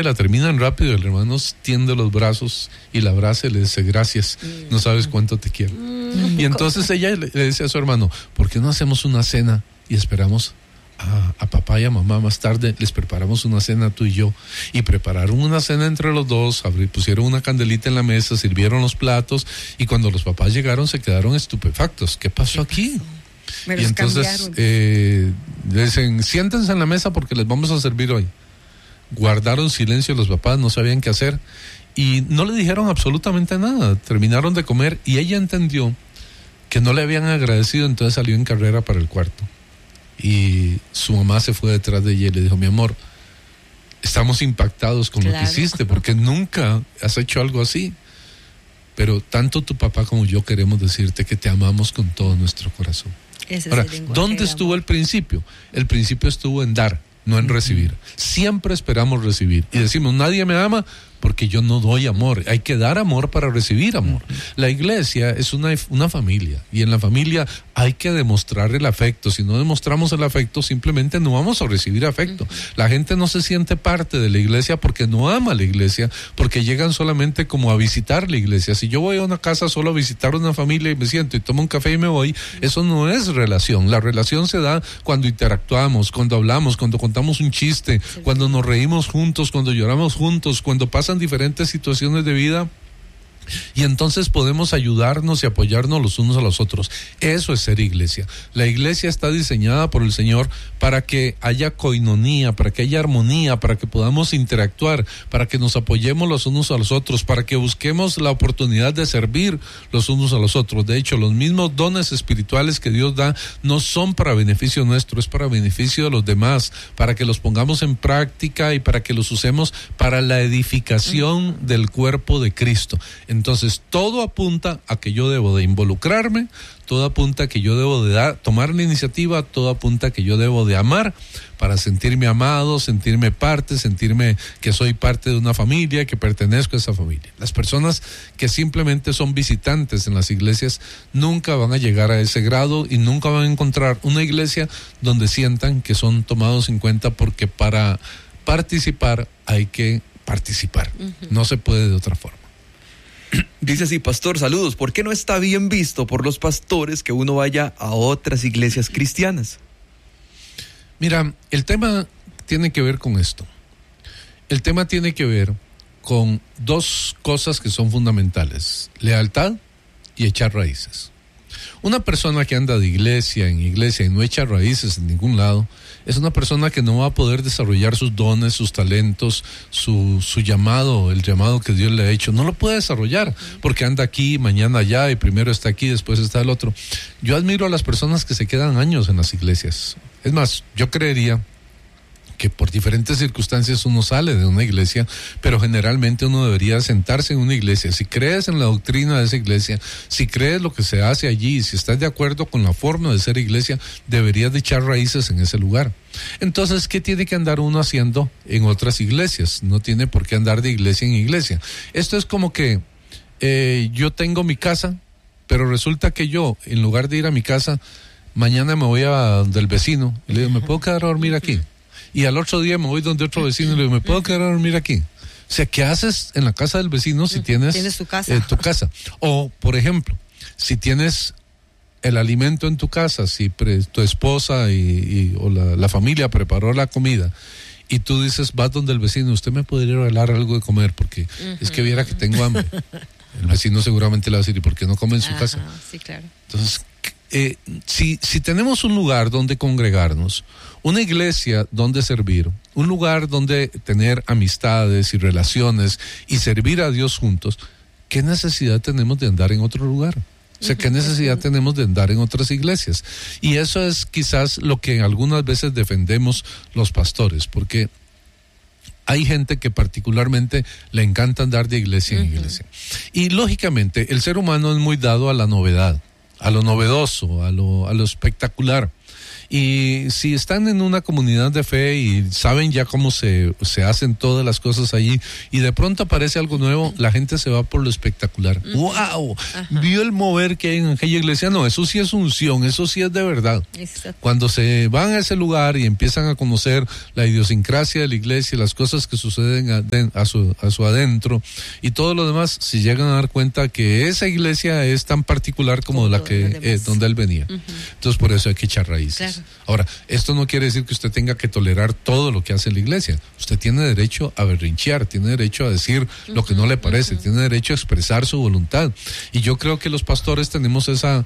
la terminan rápido, el hermano tiende los brazos y la abraza y le dice gracias, no sabes cuánto te quiero. Y entonces ella le dice a su hermano, ¿por qué no hacemos una cena y esperamos a papá y a mamá más tarde? Les preparamos una cena tú y yo. Y prepararon una cena entre los dos, pusieron una candelita en la mesa, sirvieron los platos, y cuando los papás llegaron se quedaron estupefactos. ¿Qué pasó aquí? Y entonces le dicen, siéntense en la mesa porque les vamos a servir hoy. Guardaron silencio los papás, no sabían qué hacer y no le dijeron absolutamente nada. Terminaron de comer y ella entendió que no le habían agradecido, entonces salió en carrera para el cuarto. Y su mamá se fue detrás de ella y le dijo, mi amor, estamos impactados con lo que hiciste, porque nunca has hecho algo así. Pero tanto tu papá como yo queremos decirte que te amamos con todo nuestro corazón. Ahora, ¿dónde estuvo el principio? El principio estuvo en dar, no en recibir. Siempre esperamos recibir. Y decimos, nadie me ama porque yo no doy amor. Hay que dar amor para recibir amor. La iglesia es una familia, y en la familia hay que demostrar el afecto. Si no demostramos el afecto, simplemente no vamos a recibir afecto. La gente no se siente parte de la iglesia porque no ama la iglesia, porque llegan solamente como a visitar la iglesia. Si yo voy a una casa solo a visitar una familia y me siento y tomo un café y me voy, eso no es relación. La relación se da cuando interactuamos, cuando hablamos, cuando contamos un chiste, cuando nos reímos juntos, cuando lloramos juntos, cuando pasan diferentes situaciones de vida, y entonces podemos ayudarnos y apoyarnos los unos a los otros. Eso es ser iglesia. La iglesia está diseñada por el Señor para que haya coinonía, para que haya armonía, para que podamos interactuar, para que nos apoyemos los unos a los otros, para que busquemos la oportunidad de servir los unos a los otros. De hecho, los mismos dones espirituales que Dios da no son para beneficio nuestro, es para beneficio de los demás, para que los pongamos en práctica y para que los usemos para la edificación del cuerpo de Cristo. Entonces, todo apunta a que yo debo de involucrarme, todo apunta a que yo debo de tomar la iniciativa, todo apunta a que yo debo de amar para sentirme amado, sentirme parte, sentirme que soy parte de una familia, que pertenezco a esa familia. Las personas que simplemente son visitantes en las iglesias nunca van a llegar a ese grado y nunca van a encontrar una iglesia donde sientan que son tomados en cuenta, porque para participar hay que participar. No se puede de otra forma. Dice así, pastor, saludos. ¿Por qué no está bien visto por los pastores que uno vaya a otras iglesias cristianas? Mira, el tema tiene que ver con esto. El tema tiene que ver con dos cosas que son fundamentales: lealtad y echar raíces. Una persona que anda de iglesia en iglesia y no echa raíces en ningún lado, es una persona que no va a poder desarrollar sus dones, sus talentos, su llamado, el llamado que Dios le ha hecho. No lo puede desarrollar porque anda aquí, mañana allá, y primero está aquí, después está el otro. Yo admiro a las personas que se quedan años en las iglesias. Es más, yo creería que por diferentes circunstancias uno sale de una iglesia, pero generalmente uno debería sentarse en una iglesia. Si crees en la doctrina de esa iglesia, si crees lo que se hace allí, si estás de acuerdo con la forma de ser iglesia, deberías de echar raíces en ese lugar. Entonces, ¿qué tiene que andar uno haciendo en otras iglesias? No tiene por qué andar de iglesia en iglesia. Esto es como que yo tengo mi casa, pero resulta que yo, en lugar de ir a mi casa, mañana me voy a del vecino y le digo, ¿me puedo quedar a dormir aquí? Y al otro día me voy donde otro vecino y le digo, ¿me puedo quedar a dormir aquí? O sea, ¿qué haces en la casa del vecino si tienes tu casa? Tu casa? O, por ejemplo, si tienes el alimento en tu casa, si tu esposa o la familia preparó la comida, y tú dices, vas donde el vecino, ¿usted me podría regalar algo de comer? Porque es que viera que tengo hambre. El vecino seguramente le va a decir, ¿y por qué no come en su casa? Sí, claro. Entonces, si tenemos un lugar donde congregarnos, una iglesia donde servir, un lugar donde tener amistades y relaciones y servir a Dios juntos, ¿qué necesidad tenemos de andar en otro lugar? O sea, ¿qué necesidad tenemos de andar en otras iglesias? Y eso es quizás lo que algunas veces defendemos los pastores, porque hay gente que particularmente le encanta andar de iglesia en iglesia. Y lógicamente el ser humano es muy dado a la novedad, a lo novedoso, a lo espectacular. Y si están en una comunidad de fe y saben ya cómo se hacen todas las cosas allí, y de pronto aparece algo nuevo, la gente se va por lo espectacular. ¡Wow! ¿Vio el mover que hay en aquella iglesia? No, eso sí es unción, eso sí es de verdad. Exacto. Cuando se van a ese lugar y empiezan a conocer la idiosincrasia de la iglesia, las cosas que suceden a su adentro y todo lo demás, se llegan a dar cuenta que esa iglesia es tan particular como la que donde él venía. Entonces por eso hay que echar raíces. Claro. Ahora, esto no quiere decir que usted tenga que tolerar todo lo que hace la iglesia. Usted tiene derecho a berrinchear, tiene derecho a decir lo que no le parece, tiene derecho a expresar su voluntad. Y yo creo que los pastores tenemos esa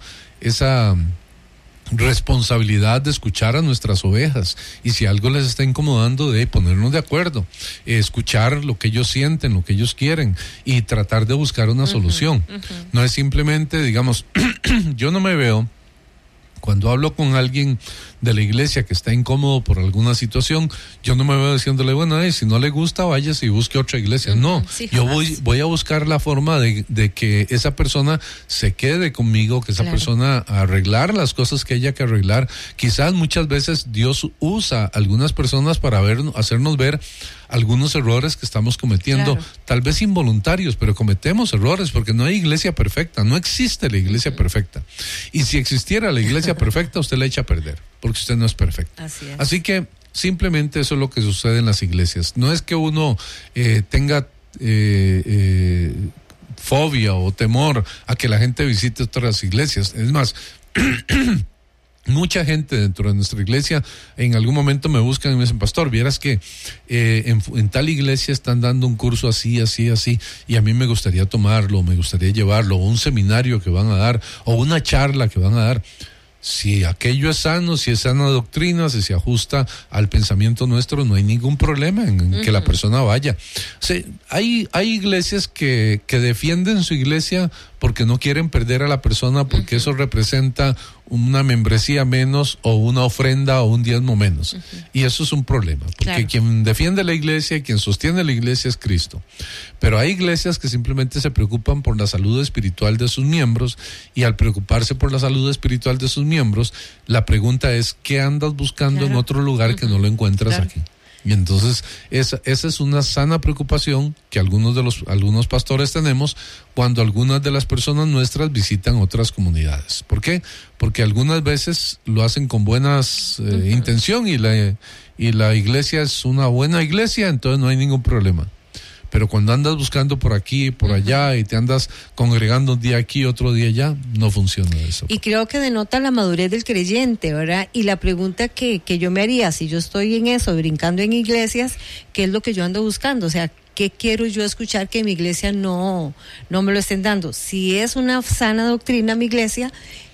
responsabilidad de escuchar a nuestras ovejas, y si algo les está incomodando, de ponernos de acuerdo, escuchar lo que ellos sienten, lo que ellos quieren, y tratar de buscar una solución. No es simplemente, digamos, yo no me veo, cuando hablo con alguien de la iglesia que está incómodo por alguna situación, yo no me veo diciéndole, bueno, si no le gusta, váyase y busque otra iglesia. No, sí, yo voy a buscar la forma de que esa persona se quede conmigo, que esa persona arreglar las cosas que haya que arreglar. Quizás muchas veces Dios usa algunas personas para hacernos ver algunos errores que estamos cometiendo, tal vez involuntarios, pero cometemos errores porque no hay iglesia perfecta, no existe la iglesia perfecta. Y si existiera la iglesia perfecta, usted la echa a perder, porque usted no es perfecto. Así que simplemente eso es lo que sucede en las iglesias. No es que uno tenga fobia o temor a que la gente visite otras iglesias. Es más, mucha gente dentro de nuestra iglesia en algún momento me buscan y me dicen, pastor, vieras que en tal iglesia están dando un curso así, y a mí me gustaría tomarlo, me gustaría llevarlo, o un seminario que van a dar, o una charla que van a dar. Si aquello es sano, si es sana doctrina, si se ajusta al pensamiento nuestro, no hay ningún problema en que la persona vaya. O sea, hay iglesias que defienden su iglesia porque no quieren perder a la persona, porque eso representa una membresía menos, o una ofrenda, o un diezmo menos. Y eso es un problema, porque quien defiende la iglesia y quien sostiene la iglesia es Cristo. Pero hay iglesias que simplemente se preocupan por la salud espiritual de sus miembros, y al preocuparse por la salud espiritual de sus miembros, la pregunta es, ¿qué andas buscando en otro lugar que no lo encuentras aquí? Y entonces esa es una sana preocupación que algunos pastores tenemos cuando algunas de las personas nuestras visitan otras comunidades. ¿Por qué? Porque algunas veces lo hacen con buenas intención, y la iglesia es una buena iglesia, entonces no hay ningún problema. Pero cuando andas buscando por aquí y por allá, y te andas congregando un día aquí, otro día allá, no funciona eso. Y creo que denota la madurez del creyente, ¿verdad? Y la pregunta que yo me haría, si yo estoy en eso, brincando en iglesias, ¿qué es lo que yo ando buscando? O sea, ¿qué quiero yo escuchar que mi iglesia no me lo estén dando? Si es una sana doctrina mi iglesia,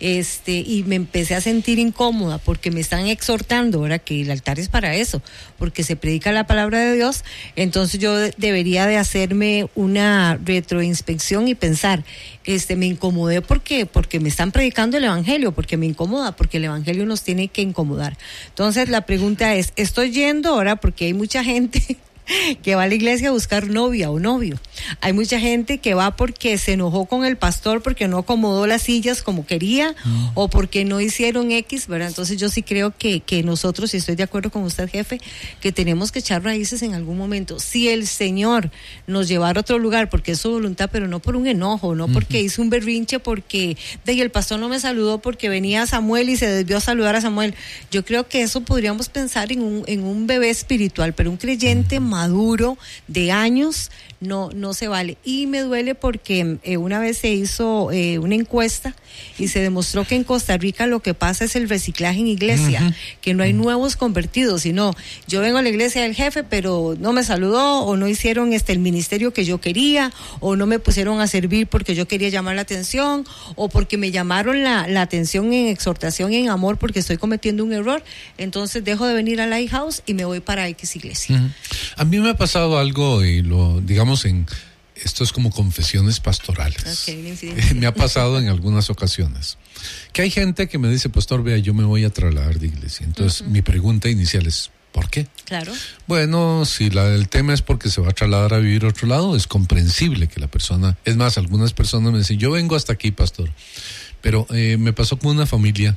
y me empecé a sentir incómoda porque me están exhortando, ahora que el altar es para eso, porque se predica la palabra de Dios, entonces yo debería de hacerme una retroinspección y pensar, me incomodé porque me están predicando el evangelio, porque me incomoda, porque el evangelio nos tiene que incomodar. Entonces la pregunta es, ¿estoy yendo ahora? Porque hay mucha gente que va a la iglesia a buscar novia o novio. Hay mucha gente que va porque se enojó con el pastor porque no acomodó las sillas como quería, o porque no hicieron X, ¿verdad? Entonces yo sí creo que nosotros, y estoy de acuerdo con usted, jefe, que tenemos que echar raíces en algún momento. Si el Señor nos llevara a otro lugar porque es su voluntad, pero no por un enojo, no porque hizo un berrinche, porque el pastor no me saludó porque venía Samuel y se desvió a saludar a Samuel. Yo creo que eso podríamos pensar en un bebé espiritual, pero un creyente maduro de años no se vale. Y me duele porque una vez se hizo una encuesta y se demostró que en Costa Rica lo que pasa es el reciclaje en iglesia, que no hay nuevos convertidos, sino yo vengo a la iglesia del jefe, pero no me saludó, o no hicieron el ministerio que yo quería, o no me pusieron a servir porque yo quería llamar la atención, o porque me llamaron la atención en exhortación y en amor porque estoy cometiendo un error, entonces dejo de venir a Lighthouse y me voy para X iglesia. A mí me ha pasado algo, y digamos, esto es como confesiones pastorales. Me ha pasado en algunas ocasiones que hay gente que me dice, pastor, vea, yo me voy a trasladar de iglesia. Entonces mi pregunta inicial es, ¿por qué? Claro. Bueno, si el tema es porque se va a trasladar a vivir a otro lado, es comprensible que la persona, es más, algunas personas me dicen, yo vengo hasta aquí, pastor, pero me pasó con una familia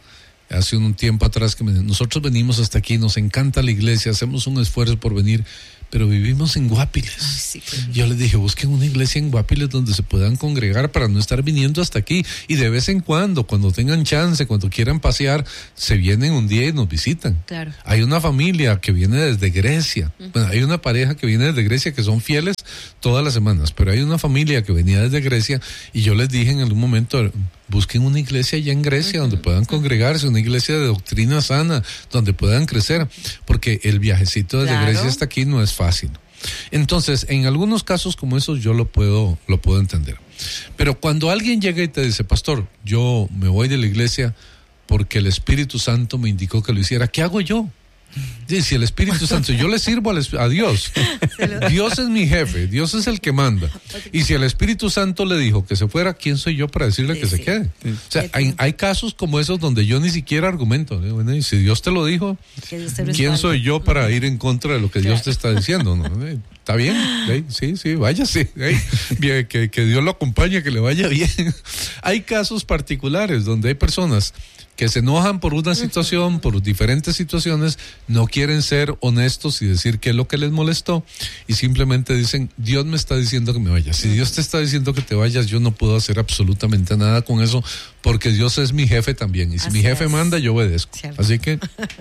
hace un tiempo atrás que nosotros venimos hasta aquí, nos encanta la iglesia, hacemos un esfuerzo por venir, pero vivimos en Guapiles. Sí, Yo les dije, busquen una iglesia en Guapiles donde se puedan congregar para no estar viniendo hasta aquí. Y de vez en cuando tengan chance, cuando quieran pasear, se vienen un día y nos visitan. Claro. Hay una familia que viene desde Grecia. Bueno, hay una pareja que viene desde Grecia que son fieles todas las semanas, pero hay una familia que venía desde Grecia y yo les dije en algún momento, busquen una iglesia allá en Grecia donde puedan congregarse, una iglesia de doctrina sana, donde puedan crecer, porque el viajecito desde Grecia hasta aquí no es fácil. Entonces, en algunos casos como esos yo lo puedo entender. Pero cuando alguien llega y te dice, pastor, yo me voy de la iglesia porque el Espíritu Santo me indicó que lo hiciera, ¿qué hago yo? Si el Espíritu Santo, yo le sirvo a Dios. Dios es mi jefe, Dios es el que manda. Y si el Espíritu Santo le dijo que se fuera, ¿quién soy yo para decirle que se quede? O sea, hay casos como esos donde yo ni siquiera argumento. Bueno, y si Dios te lo dijo, ¿quién soy yo para ir en contra de lo que Dios te está diciendo? ¿No? ¿Está bien? Sí, váyase. Bien, que Dios lo acompañe, que le vaya bien. Hay casos particulares donde hay personas que se enojan por una situación, por diferentes situaciones, no quieren ser honestos y decir qué es lo que les molestó y simplemente dicen, Dios me está diciendo que me vaya. Si Dios te está diciendo que te vayas, yo no puedo hacer absolutamente nada con eso porque Dios es mi jefe también y si mi jefe manda, yo obedezco. Cierto. Así que...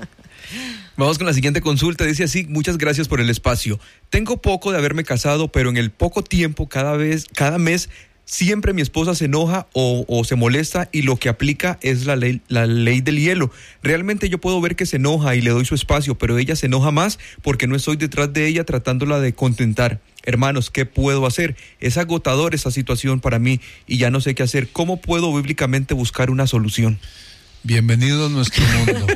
Vamos con la siguiente consulta. Dice así, muchas gracias por el espacio. Tengo poco de haberme casado, pero en el poco tiempo, cada mes, siempre mi esposa se enoja o se molesta y lo que aplica es la ley del hielo. Realmente yo puedo ver que se enoja y le doy su espacio, pero ella se enoja más porque no estoy detrás de ella tratándola de contentar. Hermanos, ¿qué puedo hacer? Es agotador esa situación para mí y ya no sé qué hacer. ¿Cómo puedo bíblicamente buscar una solución? Bienvenido a nuestro mundo.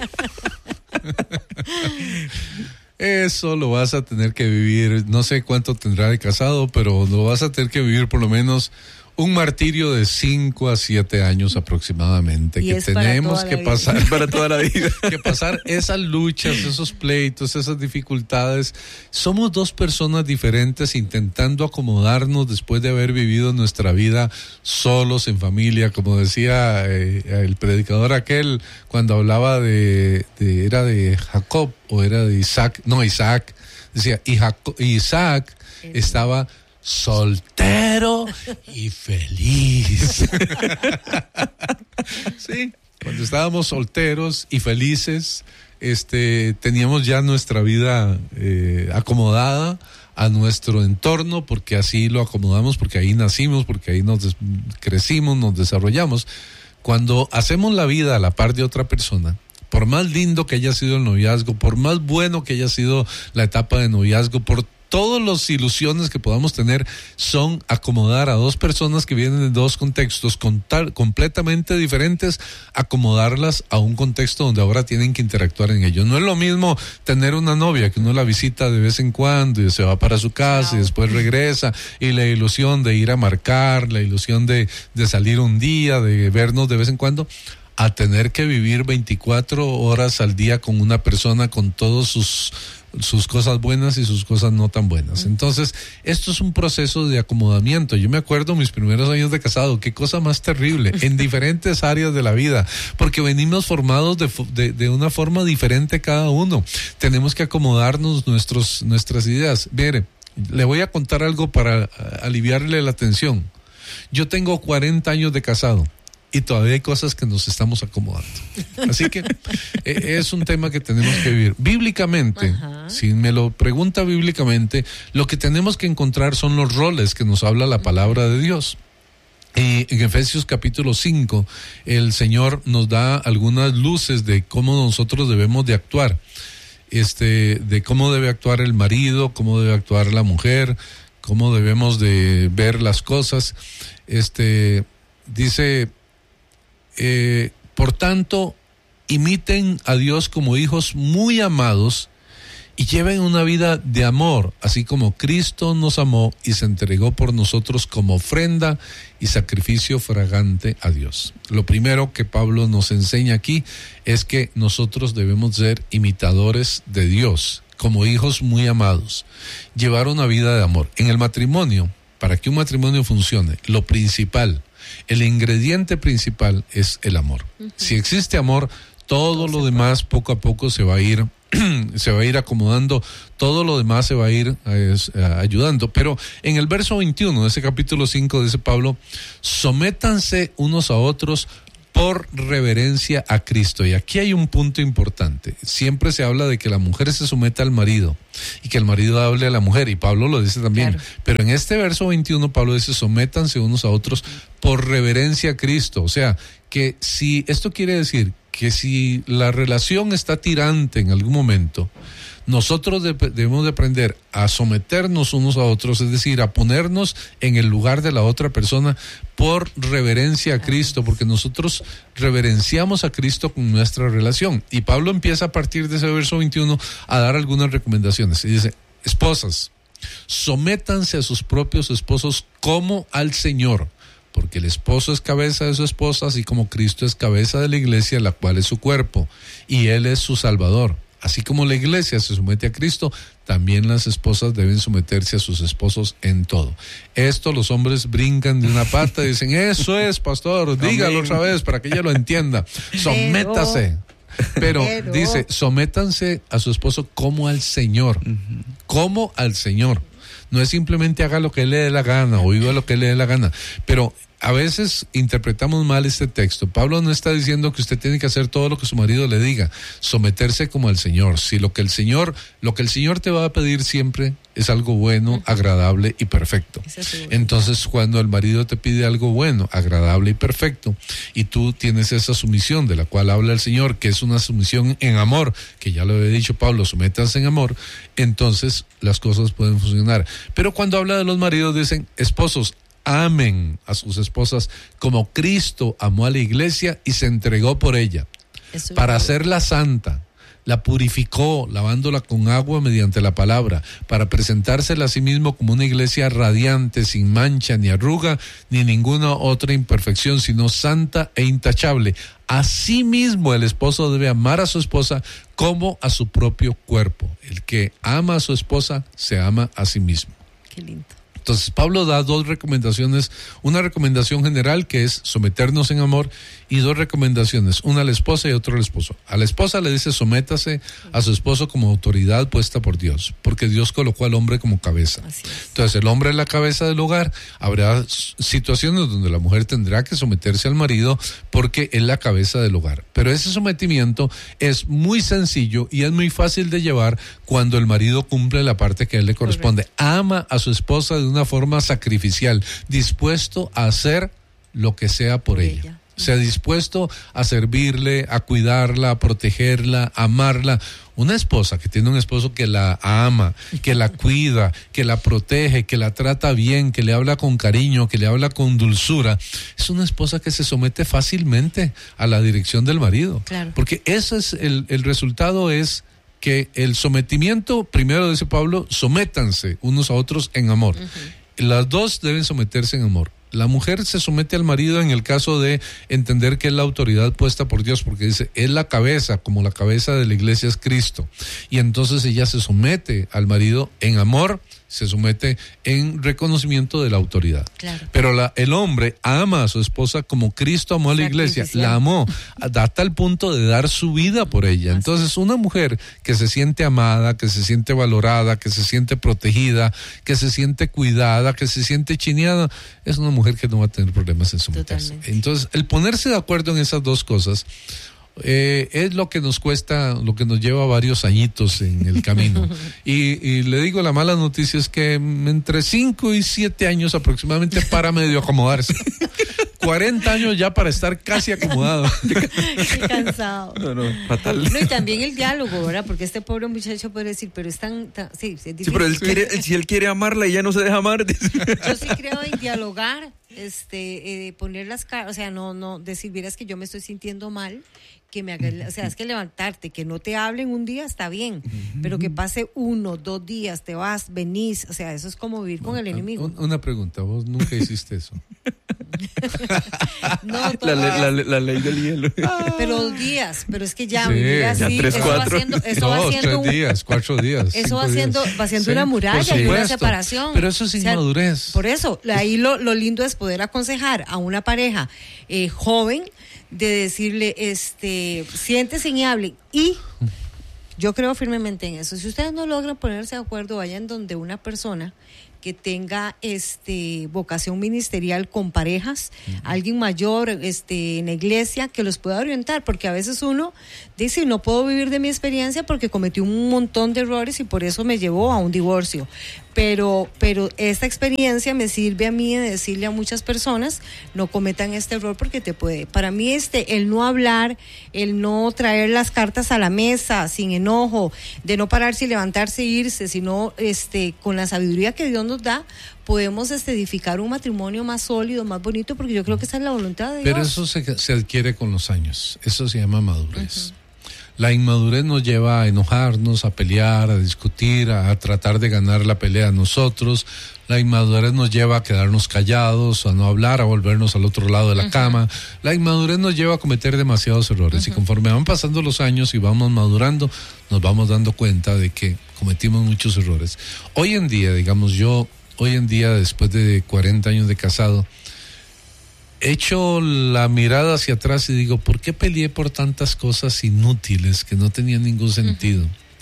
Eso lo vas a tener que vivir, no sé cuánto tendrá de casado, pero lo vas a tener que vivir por lo menos un martirio de 5 a 7 años aproximadamente, y que tenemos que pasar para toda la vida, que pasar esas luchas, esos pleitos, esas dificultades. Somos dos personas diferentes intentando acomodarnos después de haber vivido nuestra vida solos en familia, como decía el predicador aquel cuando hablaba era de Jacob o era de Isaac, decía, Isaac estaba soltero y feliz. Sí, cuando estábamos solteros y felices, teníamos ya nuestra vida acomodada a nuestro entorno, porque así lo acomodamos, porque ahí nacimos, porque ahí nos crecimos, nos desarrollamos. Cuando hacemos la vida a la par de otra persona, por más lindo que haya sido el noviazgo, por más bueno que haya sido la etapa de noviazgo, por todas las ilusiones que podamos tener son acomodar a dos personas que vienen de dos contextos completamente diferentes, acomodarlas a un contexto donde ahora tienen que interactuar en ello. No es lo mismo tener una novia que uno la visita de vez en cuando y se va para su casa y después regresa, y la ilusión de ir a marcar, la ilusión de salir un día, de vernos de vez en cuando, a tener que vivir 24 horas al día con una persona con todos sus cosas buenas y sus cosas no tan buenas. Entonces, esto es un proceso de acomodamiento. Yo me acuerdo mis primeros años de casado, qué cosa más terrible, en diferentes áreas de la vida, porque venimos formados de una forma diferente cada uno. Tenemos que acomodarnos nuestras ideas. Mire, le voy a contar algo para aliviarle la tensión. Yo tengo 40 años de casado y todavía hay cosas que nos estamos acomodando. Así que es un tema que tenemos que vivir. Bíblicamente, si me lo pregunta bíblicamente, lo que tenemos que encontrar son los roles que nos habla la palabra de Dios. En Efesios capítulo 5, el Señor nos da algunas luces de cómo nosotros debemos de actuar. De cómo debe actuar el marido, cómo debe actuar la mujer, cómo debemos de ver las cosas. Dice... por tanto, imiten a Dios como hijos muy amados y lleven una vida de amor, así como Cristo nos amó y se entregó por nosotros como ofrenda y sacrificio fragante a Dios. Lo primero que Pablo nos enseña aquí es que nosotros debemos ser imitadores de Dios, como hijos muy amados, llevar una vida de amor. En el matrimonio, para que un matrimonio funcione, lo principal, el ingrediente principal es el amor. Si existe amor, todo lo demás poco a poco se va a ir acomodando, todo lo demás se va a ir ayudando. Pero en el verso 21 de ese capítulo 5 dice Pablo: sométanse unos a otros por reverencia a Cristo. Y aquí hay un punto importante. Siempre se habla de que la mujer se someta al marido y que el marido hable a la mujer, y Pablo lo dice también. Claro. Pero en este verso 21 Pablo dice: sométanse unos a otros por reverencia a Cristo. O sea, que si esto quiere decir que si la relación está tirante en algún momento, nosotros debemos de aprender a someternos unos a otros, es decir, a ponernos en el lugar de la otra persona por reverencia a Cristo, porque nosotros reverenciamos a Cristo con nuestra relación. Y Pablo empieza a partir de ese verso 21 a dar algunas recomendaciones. Y dice: esposas, sométanse a sus propios esposos como al Señor, porque el esposo es cabeza de su esposa, así como Cristo es cabeza de la iglesia, la cual es su cuerpo, y Él es su Salvador. Así como la iglesia se somete a Cristo, también las esposas deben someterse a sus esposos en todo. Esto los hombres brincan de una pata y dicen: eso es, pastor, dígalo otra vez para que ella lo entienda. Sométase. Pero dice: sométanse a su esposo como al Señor, como al Señor. No es simplemente haga lo que le dé la gana o viva lo que le dé la gana. Pero a veces interpretamos mal este texto. Pablo no está diciendo que usted tiene que hacer todo lo que su marido le diga, someterse como al Señor. Si lo que el Señor te va a pedir siempre es algo bueno, agradable y perfecto. Entonces, cuando el marido te pide algo bueno, agradable y perfecto, y tú tienes esa sumisión de la cual habla el Señor, que es una sumisión en amor, que ya lo había dicho Pablo, sométanse en amor, entonces las cosas pueden funcionar. Pero cuando habla de los maridos, dicen: esposos, amen a sus esposas como Cristo amó a la iglesia y se entregó por ella, para hacerla santa. La purificó lavándola con agua mediante la palabra, para presentársela a sí mismo como una iglesia radiante, sin mancha, ni arruga, ni ninguna otra imperfección, sino santa e intachable. Asimismo, el esposo debe amar a su esposa como a su propio cuerpo. El que ama a su esposa se ama a sí mismo. Qué lindo. Entonces Pablo da dos recomendaciones, una recomendación general que es someternos en amor, y dos recomendaciones, una a la esposa y otra al esposo. A la esposa le dice: sométase a su esposo como autoridad puesta por Dios, porque Dios colocó al hombre como cabeza. Entonces el hombre es la cabeza del hogar. Habrá situaciones donde la mujer tendrá que someterse al marido porque es la cabeza del hogar, pero ese sometimiento es muy sencillo y es muy fácil de llevar cuando el marido cumple la parte que a él le corresponde. Correcto. Ama a su esposa de una forma sacrificial, dispuesto a hacer lo que sea por ella. Sea dispuesto a servirle, a cuidarla, a protegerla, a amarla. Una esposa que tiene un esposo que la ama, que la cuida, que la protege, que la trata bien, que le habla con cariño, que le habla con dulzura, es una esposa que se somete fácilmente a la dirección del marido. Claro. Porque ese es el resultado, es que el sometimiento, primero dice Pablo, sométanse unos a otros en amor. Las dos deben someterse en amor. La mujer se somete al marido en el caso de entender que es la autoridad puesta por Dios, porque dice, es la cabeza, como la cabeza de la iglesia es Cristo. Y entonces ella se somete al marido en amor, se somete en reconocimiento de la autoridad. Claro. Pero el hombre ama a su esposa como Cristo amó a la iglesia, la amó hasta tal punto de dar su vida por ella. Entonces una mujer que se siente amada, que se siente valorada, que se siente protegida, que se siente cuidada, que se siente chineada, es una mujer que no va a tener problemas en someterse. Totalmente. Entonces el ponerse de acuerdo en esas dos cosas es lo que nos cuesta, lo que nos lleva varios añitos en el camino. Y le digo, la mala noticia es que entre 5 y 7 años aproximadamente para medio acomodarse. 40 años ya para estar casi acomodado. Qué cansado. No, fatal. No, y también el diálogo, ¿verdad? Porque este pobre muchacho puede decir, pero es tan sí, es difícil. Sí, pero si él quiere amarla y ella no se deja amar. Yo sí creo en dialogar, poner las caras, o sea, no decir, vieras que yo me estoy sintiendo mal, que me haga, o sea, es que levantarte, que no te hablen un día está bien, pero que pase 1, 2 días, te vas, venís, o sea, eso es como vivir con el enemigo. Una pregunta, vos nunca hiciste eso. No, la ley del hielo. Pero 2 días, pero es que ya, sí, mira, ya sí, 3, eso 4. va haciendo 3 días, 4 días. Eso va haciendo sí, una muralla y una separación. Pero eso es inmadurez. Por eso, ahí lo lindo es poder aconsejar a una pareja joven de decirle, siéntese y hable. Y yo creo firmemente en eso. Si ustedes no logran ponerse de acuerdo, vayan donde una persona que tenga vocación ministerial con parejas, alguien mayor en la iglesia que los pueda orientar, porque a veces uno dice, no puedo vivir de mi experiencia porque cometí un montón de errores y por eso me llevó a un divorcio. Pero esta experiencia me sirve a mí de decirle a muchas personas, no cometan este error porque te puede. Para mí el no hablar, el no traer las cartas a la mesa sin enojo, de no pararse y levantarse e irse, sino con la sabiduría que Dios nos da, podemos edificar un matrimonio más sólido, más bonito, porque yo creo que esa es la voluntad de Dios. Pero eso se adquiere con los años, eso se llama madurez. La inmadurez nos lleva a enojarnos, a pelear, a discutir, a tratar de ganar la pelea nosotros. La inmadurez nos lleva a quedarnos callados, a no hablar, a volvernos al otro lado de la cama. La inmadurez nos lleva a cometer demasiados errores. Y conforme van pasando los años y vamos madurando, nos vamos dando cuenta de que cometimos muchos errores. Hoy en día, después de 40 años de casado, echo la mirada hacia atrás y digo, ¿por qué peleé por tantas cosas inútiles que no tenían ningún sentido?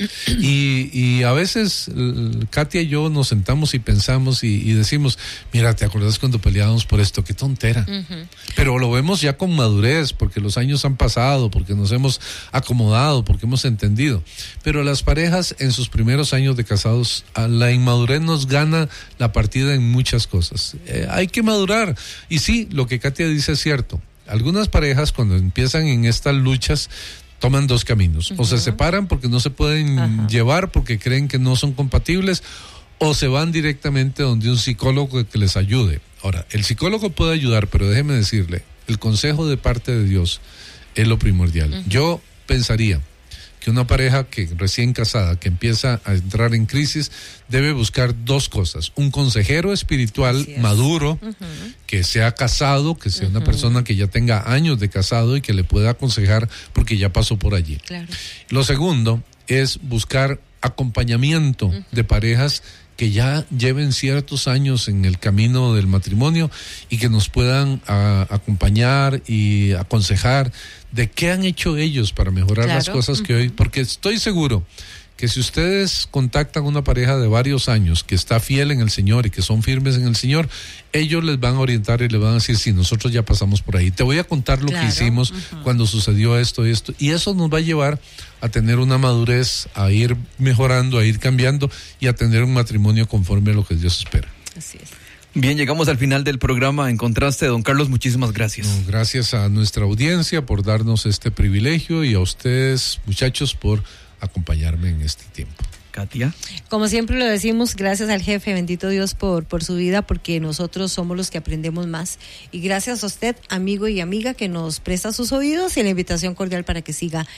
Y a veces Katia y yo nos sentamos y pensamos y decimos, mira, ¿te acuerdas cuando peleábamos por esto? Qué tontera. Pero lo vemos ya con madurez, porque los años han pasado, porque nos hemos acomodado, porque hemos entendido. Pero las parejas en sus primeros años de casados, a la inmadurez nos gana la partida en muchas cosas. Hay que madurar. Y sí, lo que Katia dice es cierto. Algunas parejas cuando empiezan en estas luchas toman dos caminos, o se separan porque no se pueden llevar porque creen que no son compatibles, o se van directamente donde un psicólogo que les ayude. Ahora, el psicólogo puede ayudar, pero déjeme decirle, el consejo de parte de Dios es lo primordial. Yo pensaría que una pareja que recién casada, que empieza a entrar en crisis, debe buscar dos cosas: un consejero espiritual maduro, que sea casado, que sea una persona que ya tenga años de casado y que le pueda aconsejar porque ya pasó por allí. Claro. Lo segundo es buscar acompañamiento de parejas que ya lleven ciertos años en el camino del matrimonio y que nos puedan acompañar y aconsejar de qué han hecho ellos para mejorar las cosas que hoy, porque estoy seguro que si ustedes contactan a una pareja de varios años que está fiel en el Señor y que son firmes en el Señor, ellos les van a orientar y les van a decir, sí, nosotros ya pasamos por ahí. Te voy a contar lo que hicimos cuando sucedió esto y esto. Y eso nos va a llevar a tener una madurez, a ir mejorando, a ir cambiando y a tener un matrimonio conforme a lo que Dios espera. Así es. Bien, llegamos al final del programa En Contraste. Don Carlos, muchísimas gracias. No, gracias a nuestra audiencia por darnos este privilegio y a ustedes, muchachos, por acompañarme en este tiempo. Katia. Como siempre lo decimos, gracias al jefe, bendito Dios por su vida, porque nosotros somos los que aprendemos más. Y gracias a usted, amigo y amiga, que nos presta sus oídos y la invitación cordial para que siga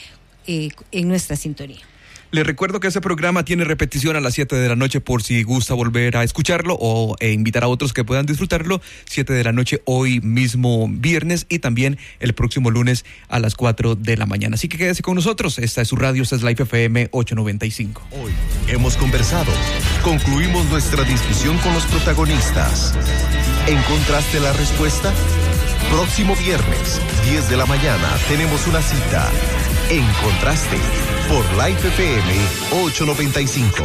en nuestra sintonía. Les recuerdo que este programa tiene repetición a las 7 de la noche por si gusta volver a escucharlo o invitar a otros que puedan disfrutarlo. 7 de la noche hoy mismo viernes y también el próximo lunes a las 4 de la mañana. Así que quédese con nosotros. Esta es su radio, esta es Life FM 895. Hoy hemos conversado. Concluimos nuestra discusión con los protagonistas. ¿Encontraste la respuesta? Próximo viernes, 10 de la mañana, tenemos una cita. En Contraste, por Life FM 895.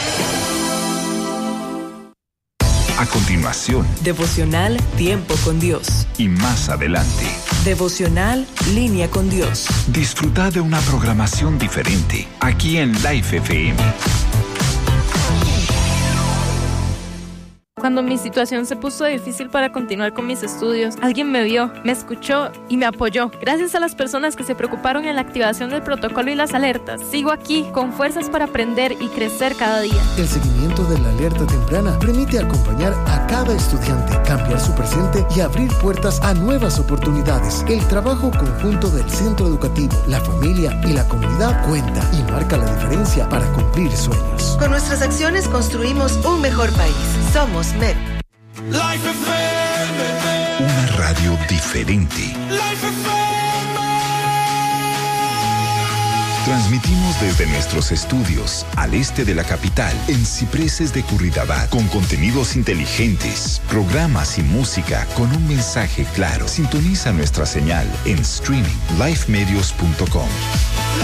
A continuación, Devocional Tiempo con Dios. y más adelante, Devocional Línea con Dios. disfruta de una programación diferente aquí en Life FM. Cuando mi situación se puso difícil para continuar con mis estudios, alguien me vio, me escuchó y me apoyó. Gracias a las personas que se preocuparon en la activación del protocolo y las alertas, sigo aquí con fuerzas para aprender y crecer cada día. El seguimiento de la alerta temprana permite acompañar a cada estudiante, cambiar su presente y abrir puertas a nuevas oportunidades. El trabajo conjunto del centro educativo, la familia y la comunidad cuenta y marca la diferencia para cumplir sueños. Con nuestras acciones construimos un mejor país. Somos MEP. Una radio diferente. Transmitimos desde nuestros estudios al este de la capital, en Cipreses de Curridabat, con contenidos inteligentes, programas y música con un mensaje claro. Sintoniza nuestra señal en streaming lifemedios.com.